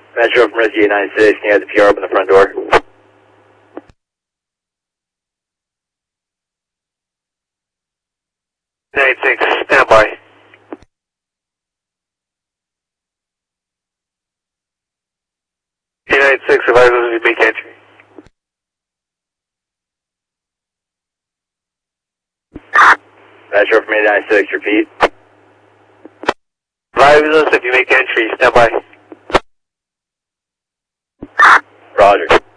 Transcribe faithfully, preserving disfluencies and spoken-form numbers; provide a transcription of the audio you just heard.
Metro from Rescue ninety-six, can you have the P R open the front door? ninety-six, stand by. ninety-six, advise us as you make entry. Metro from eight ninety-six, repeat. Advise us if you make entry, stand by. Roger.